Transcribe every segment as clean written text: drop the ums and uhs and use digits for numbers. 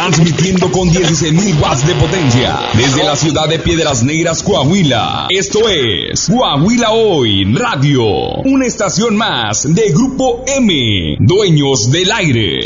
transmitiendo con 16.000 watts de potencia desde la ciudad de Piedras Negras, Coahuila. Esto es Coahuila Hoy Radio, una estación más de Grupo M, dueños del aire.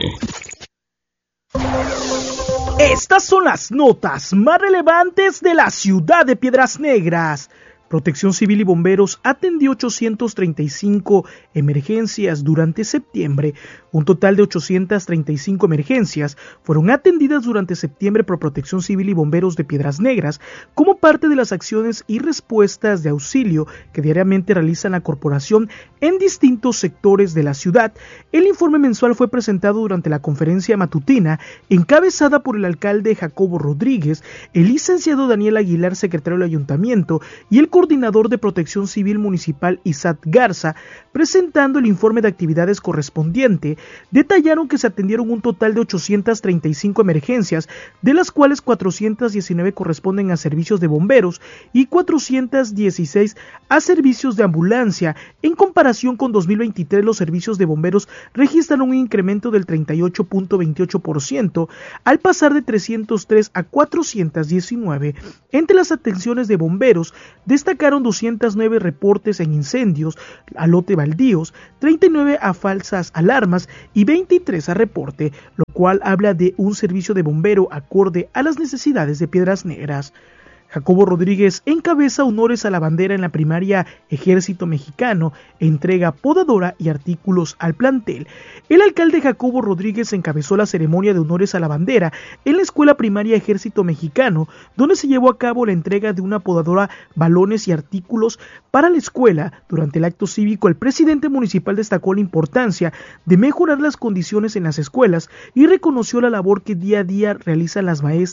Estas son las notas más relevantes de la ciudad de Piedras Negras. Protección Civil y Bomberos atendió 835 emergencias durante septiembre. Un total de 835 emergencias fueron atendidas durante septiembre por Protección Civil y Bomberos de Piedras Negras como parte de las acciones y respuestas de auxilio que diariamente realiza la corporación en distintos sectores de la ciudad. El informe mensual fue presentado durante la conferencia matutina encabezada por el alcalde Jacobo Rodríguez, el licenciado Daniel Aguilar, secretario del ayuntamiento, y el coordinador de Protección Civil Municipal Isaac Garza. Presentando el informe de actividades correspondiente, detallaron que se atendieron un total de 835 emergencias, de las cuales 419 corresponden a servicios de bomberos y 416 a servicios de ambulancia. En comparación con 2023, los servicios de bomberos registraron un incremento del 38.28%, al pasar de 303 a 419. Entre las atenciones de bomberos, destacaron 209 reportes en incendios a lote baldíos, 39 a falsas alarmas y 23 a reporte, lo cual habla de un servicio de bombero acorde a las necesidades de Piedras Negras. Jacobo Rodríguez encabeza honores a la bandera en la primaria Ejército Mexicano, entrega podadora y artículos al plantel. El alcalde Jacobo Rodríguez encabezó la ceremonia de honores a la bandera en la escuela primaria Ejército Mexicano, donde se llevó a cabo la entrega de una podadora, balones y artículos para la escuela. Durante el acto cívico, el presidente municipal destacó la importancia de mejorar las condiciones en las escuelas y reconoció la labor que día a día realizan las maestras